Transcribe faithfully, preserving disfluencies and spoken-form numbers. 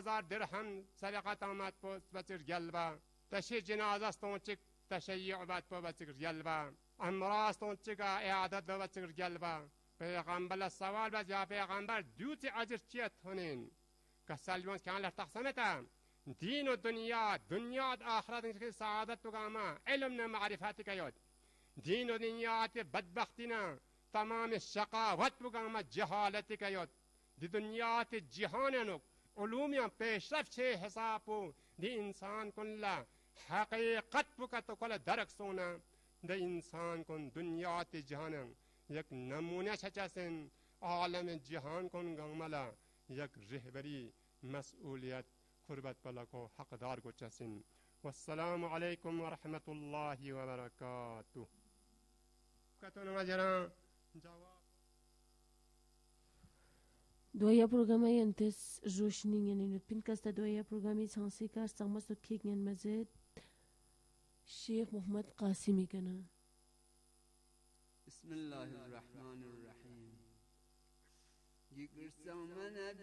هزار درهم صدقات آمد پوست بچر گلبا تشی جنازه استونچک تشیع بات پو بچر گلبا امرا استونچک اعادت دو بچر گلبا پیغمبر سوال بس یا پیغمبر دوتی اجر چیت هنین که سلمان که آن لفتقسمتا دین و دنیا دنیا و آخرت سعادت بگاما علم نه معرفت کیاد دین و دنیا بدبختی نه تمام شقاوت بگاما جهالت کیاد دی دنیا جهان علوم پیشرفت چه حساب و دی انسان کن حقیقت بکت کل درک سونا دی انسان کن دنیا جهان یک نمونه چچسن عالم جهان کن گملا یک رهبری مسئولیت قربت بلکو حقدار کو چسن والسلام علیکم ورحمت الله وبرکاته کتون مجران جواب Doya programa yantes roshning yanin pin kasta doya programi chansi kar sangmas khik ngan mazid Sheikh Muhammad Qasimi kana Bismillahirrahmanirrahim. Yigir samana